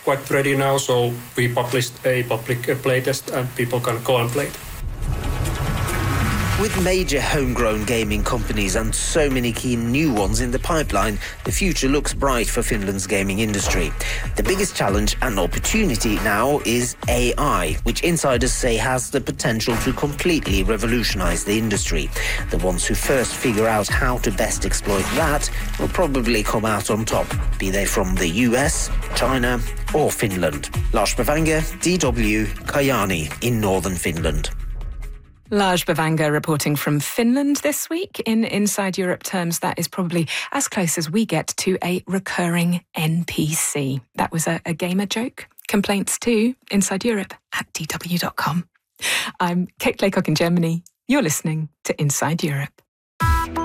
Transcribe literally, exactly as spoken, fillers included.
quite ready now, so we published a public uh, playtest and people can go and play it. With major homegrown gaming companies and so many keen new ones in the pipeline, the future looks bright for Finland's gaming industry. The biggest challenge and opportunity now is A I, which insiders say has the potential to completely revolutionize the industry. The ones who first figure out how to best exploit that will probably come out on top, be they from the U S, China or Finland. Lars Bavanger, D W, Kajaani in northern Finland. Lars Bavanger reporting from Finland this week. In Inside Europe terms, that is probably as close as we get to a recurring N P C. That was a, a gamer joke. Complaints to Inside Europe at d w dot com. I'm Kate Laycock in Germany. You're listening to Inside Europe.